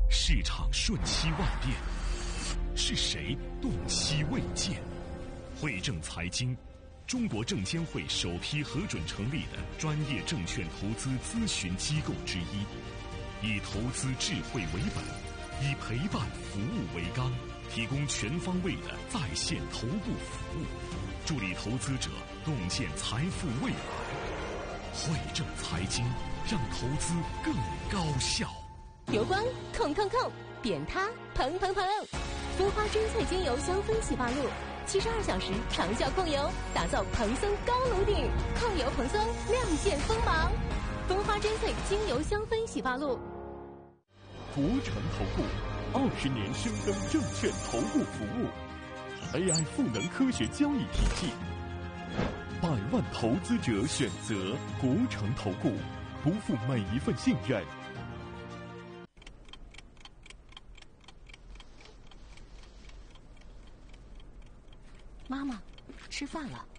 市场瞬息万变，是谁洞悉未见？汇正财经，中国证监会首批核准成立的专业证券投资咨询机构之一，以投资智慧为本，以陪伴服务为纲，提供全方位的在线头部服务，助力投资者洞见财富未来。汇正财经，让投资更高效。 油光控，扁塌蓬，蜂花珍萃精油香氛洗发露，72小时长效控油，打造蓬松高颅顶，控油蓬松，亮剑锋芒。蜂花珍萃精油香氛洗发露。 国诚投顾20年深耕证券投顾服务 ，AI 赋能科学交易体系，100万投资者选择国诚投顾，不负每一份信任。 妈妈，吃饭了。